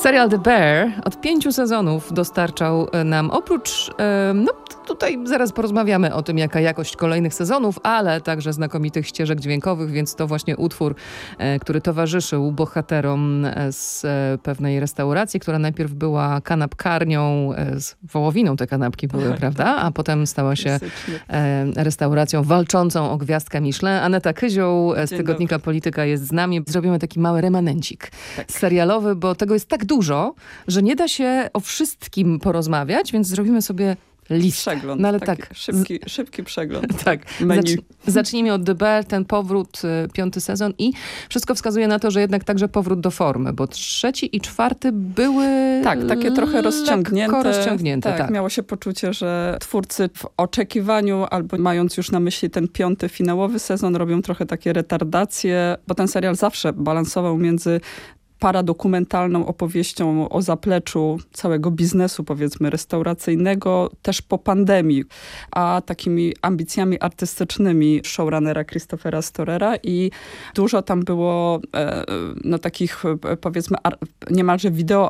Serial The Bear od 5 sezonów dostarczał nam oprócz, tutaj zaraz porozmawiamy o tym, jaka jakość kolejnych sezonów, ale także znakomitych ścieżek dźwiękowych, więc to właśnie utwór, który towarzyszył bohaterom z pewnej restauracji, która najpierw była kanapkarnią, z wołowiną te kanapki były, prawda? A potem stała się restauracją walczącą o gwiazdkę Michelin. Aneta Kyzioł z tygodnika Polityka jest z nami. Zrobimy taki mały remanencik serialowy, bo tego jest tak dużo, że nie da się o wszystkim porozmawiać, więc zrobimy sobie listę. Przegląd. No ale Szybki przegląd. Tak. Zacznijmy od The Bear, ten powrót, 5 sezon i wszystko wskazuje na to, że jednak także powrót do formy, bo 3. i 4 były takie trochę rozciągnięte. Tak. Miało się poczucie, że twórcy w oczekiwaniu albo mając już na myśli ten 5. finałowy sezon robią trochę takie retardacje, bo ten serial zawsze balansował między paradokumentalną opowieścią o zapleczu całego biznesu, powiedzmy, restauracyjnego, też po pandemii, a takimi ambicjami artystycznymi showrunnera Christophera Storera i dużo tam było takich, powiedzmy, niemalże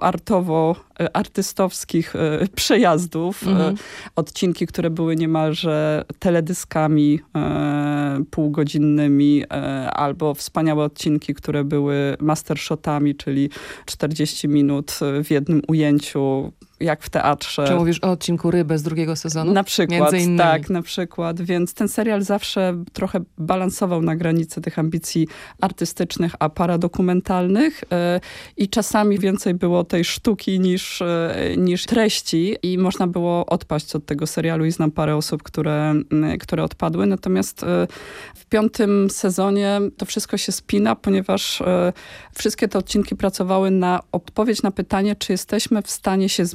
wideoartowo-artystowskich przejazdów. Odcinki, które były niemalże teledyskami półgodzinnymi, albo wspaniałe odcinki, które były mastershotami, czyli 40 minut w jednym ujęciu, jak w teatrze. Czy mówisz o odcinku Rybę z 2. sezonu? Na przykład, między innymi. tak, na przykład. Więc ten serial zawsze trochę balansował na granicy tych ambicji artystycznych, a paradokumentalnych i czasami więcej było tej sztuki niż treści i można było odpaść od tego serialu i znam parę osób, które odpadły. Natomiast w 5. sezonie to wszystko się spina, ponieważ wszystkie te odcinki pracowały na odpowiedź na pytanie, czy jesteśmy w stanie się